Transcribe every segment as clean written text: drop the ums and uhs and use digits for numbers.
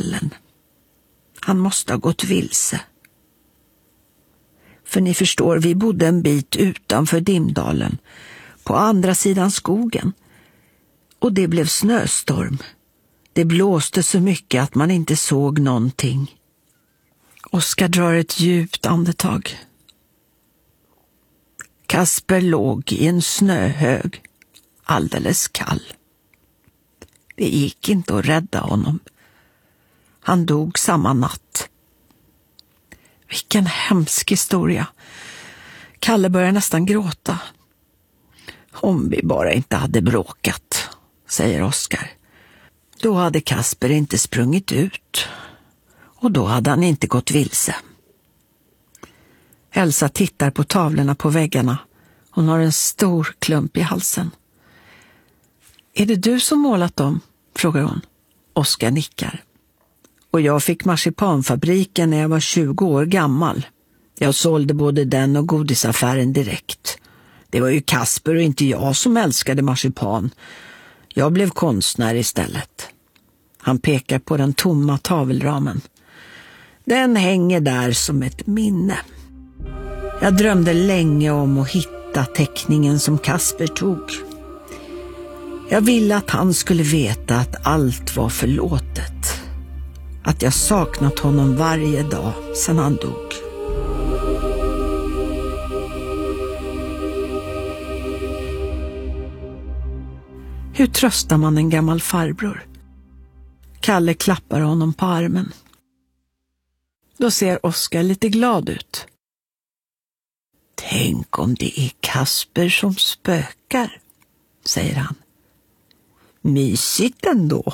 kvällen. Han måste ha gått vilse. För ni förstår, vi bodde en bit utanför Dimdalen, på andra sidan skogen. Och det blev snöstorm. Det blåste så mycket att man inte såg någonting. Oskar drar ett djupt andetag. Kasper låg i en snöhög, alldeles kall. Det gick inte att rädda honom. Han dog samma natt. Vilken hemsk historia. Kalle börjar nästan gråta. Om vi bara inte hade bråkat, säger Oskar. Då hade Kasper inte sprungit ut. Och då hade han inte gått vilse. Elsa tittar på tavlorna på väggarna. Hon har en stor klump i halsen. Är det du som målat dem? Frågar hon. Oskar nickar. Och jag fick marsipanfabriken när jag var 20 år gammal. Jag sålde både den och godisaffären direkt. Det var ju Kasper och inte jag som älskade marsipan. Jag blev konstnär istället. Han pekar på den tomma tavelramen. Den hänger där som ett minne. Jag drömde länge om att hitta teckningen som Kasper tog. Jag ville att han skulle veta att allt var förlåtet. Att jag saknat honom varje dag sedan han dog. Hur tröstar man en gammal farbror? Kalle klappar honom på armen. Då ser Oskar lite glad ut. Tänk om det är Kasper som spökar, säger han. Mysigt ändå.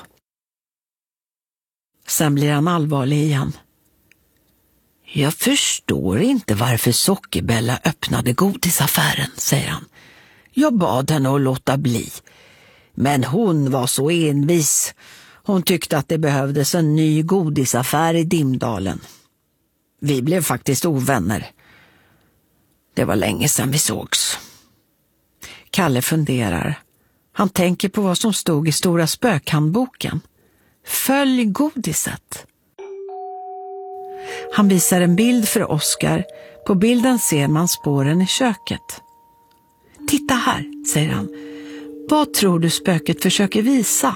Sen blir han allvarlig igen. Jag förstår inte varför Sockerbella öppnade godisaffären, säger han. Jag bad henne att låta bli. Men hon var så envis. Hon tyckte att det behövdes en ny godisaffär i Dimdalen. Vi blev faktiskt ovänner. Det var länge sedan vi sågs. Kalle funderar. Han tänker på vad som stod i Stora spökhandboken. Följ godiset. Han visar en bild för Oskar. På bilden ser man spåren i köket. Titta här, säger han. Vad tror du spöket försöker visa?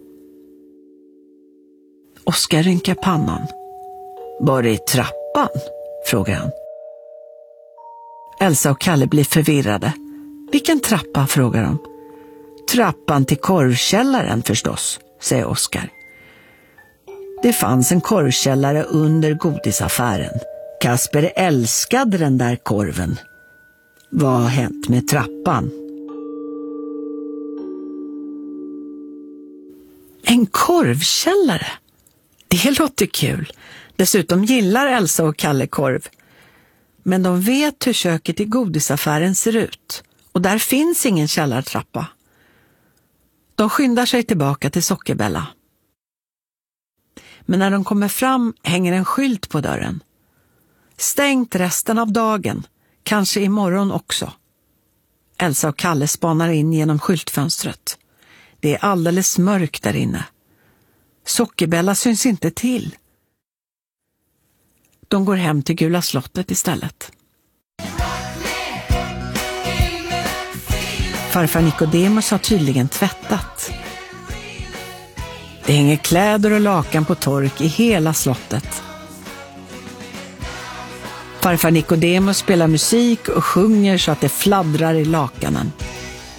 Oskar rynkar pannan. Var är trappan? Frågar han. Elsa och Kalle blir förvirrade. Vilken trappa? Frågar de. Trappan till korvkällaren förstås, säger Oskar. Det fanns en korvkällare under godisaffären. Kasper älskade den där korven. Vad har hänt med trappan? En korvkällare? Det låter kul. Dessutom gillar Elsa och Kalle korv. Men de vet hur köket i godisaffären ser ut. Och där finns ingen källartrappa. De skyndar sig tillbaka till Sockerbella. Men när de kommer fram hänger en skylt på dörren. Stängt resten av dagen. Kanske imorgon också. Elsa och Kalle spanar in genom skyltfönstret. Det är alldeles mörkt där inne. Sockerbella syns inte till. De går hem till Gula slottet istället. Farfar Nikodemus har tydligen tvättat. Det hänger kläder och lakan på tork i hela slottet. Farfar Nikodemus spelar musik och sjunger så att det fladdrar i lakanen.